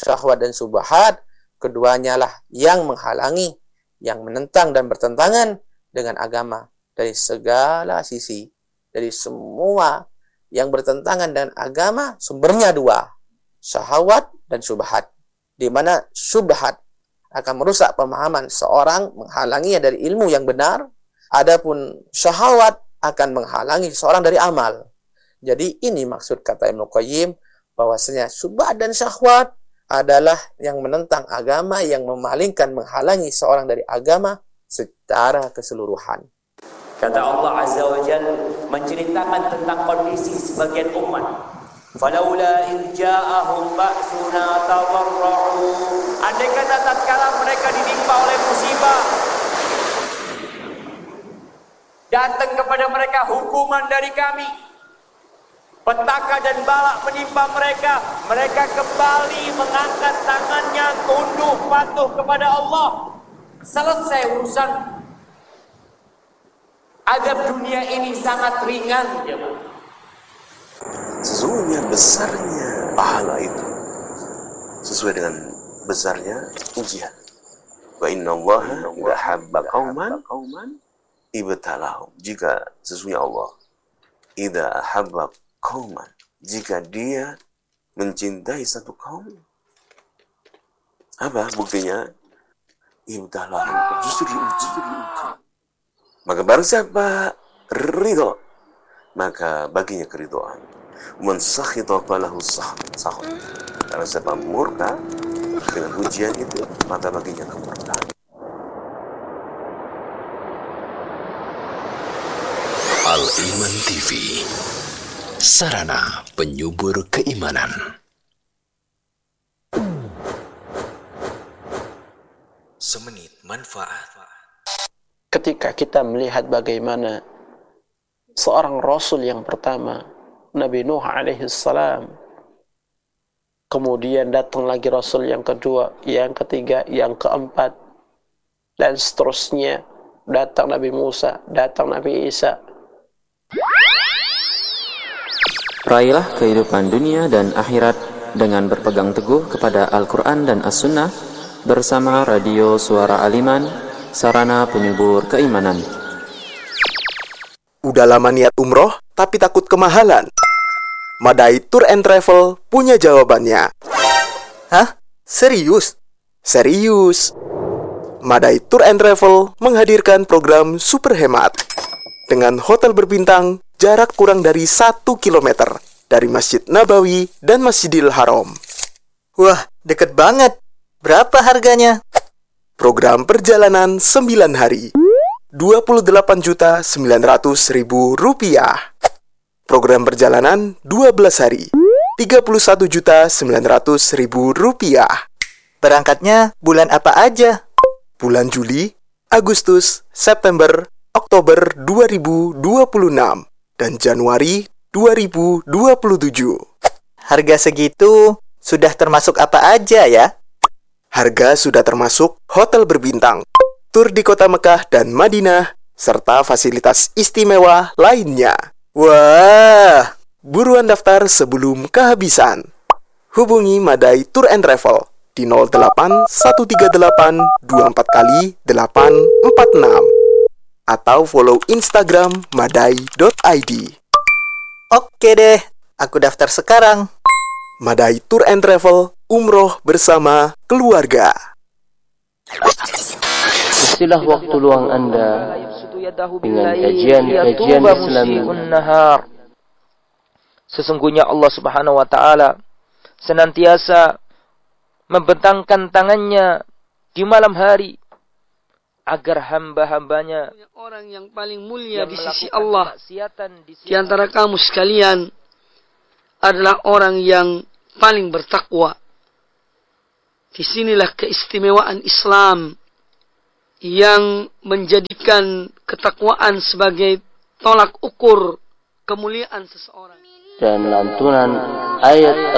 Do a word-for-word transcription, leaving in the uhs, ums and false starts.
syahwat dan syubhat, keduanya lah yang menghalangi, yang menentang dan bertentangan dengan agama dari segala sisi. Dari semua yang bertentangan dengan agama, sumbernya dua, syahwat dan syubhat. Di mana syubhat akan merusak pemahaman seorang, menghalanginya dari ilmu yang benar. Adapun syahwat akan menghalangi seorang dari amal. Jadi ini maksud kata Ibnu Qayyim, bahwasanya syubhat dan syahwat adalah yang menentang agama, yang memalingkan, menghalangi seorang dari agama secara keseluruhan. Kata Allah Azza wa Jalla menceritakan tentang kondisi sebagian umat. Falaula in ja'ahum ba'suna tadarra'u. Andai kata tatkala mereka ditimpa oleh musibah, datang kepada mereka hukuman dari kami, petaka dan balak menimpa mereka, mereka kembali mengangkat tangannya, tunduk patuh kepada Allah. Selesai urusan. Azab dunia ini sangat ringan, jemaah. Sesungguhnya besarnya pahala itu sesuai dengan besarnya ujian. Wa inna Allaha idza habba qauman ibtalahum. Jika sesungguhnya Allah idza habba qauman, jika dia mencintai satu kaum, apa buktinya? Ibtalahum, justru diuji, diuji. Maka barang siapa ridho, maka baginya keridhaan. Man sakhita falahu sakhut. Karena siapa murka dengan ujian itu, maka baginya kemurkaan. Al-Iman T V, sarana penyubur keimanan. Semenit manfaat. Ketika kita melihat bagaimana seorang Rasul yang pertama, Nabi Nuh alaihi salam, kemudian datang lagi Rasul yang kedua, yang ketiga, yang keempat, dan seterusnya, datang Nabi Musa, datang Nabi Isa. Raihlah kehidupan dunia dan akhirat dengan berpegang teguh kepada Al-Quran dan As-Sunnah bersama Radio Suara Al-Iman, sarana penyubur keimanan. Udah lama niat umroh, tapi takut kemahalan? Madai Tour and Travel punya jawabannya. Hah? Serius? Serius. Madai Tour and Travel menghadirkan program super hemat. Dengan hotel berbintang, jarak kurang dari satu kilometer dari Masjid Nabawi dan Masjidil Haram. Wah, deket banget. Berapa harganya? Program perjalanan sembilan hari, dua puluh delapan juta sembilan ratus ribu rupiah. Program perjalanan dua belas hari, tiga puluh satu juta sembilan ratus ribu rupiah. Berangkatnya bulan apa aja? Bulan Juli, Agustus, September, Oktober dua ribu dua puluh enam, dan Januari dua ribu dua puluh tujuh. Harga segitu sudah termasuk apa aja ya? Harga sudah termasuk hotel berbintang, tur di kota Mekah dan Madinah, serta fasilitas istimewa lainnya. Wah, buruan daftar sebelum kehabisan. Hubungi Madai Tour and Travel di nol delapan satu tiga delapan dua empat kali delapan empat enam atau follow Instagram madai dot i d. Oke deh, aku daftar sekarang. Madai Tour and Travel, umroh bersama keluarga. Istilah waktu luang Anda dengan kajian-kajian Islami. Sesungguhnya Allah Subhanahu wa taala senantiasa membentangkan tangannya di malam hari agar hamba-hambanya, orang yang paling mulia di sisi Allah di antara kamu sekalian adalah orang yang paling bertakwa. Disinilah keistimewaan Islam yang menjadikan ketakwaan sebagai tolak ukur kemuliaan seseorang. Dan lantunan ayat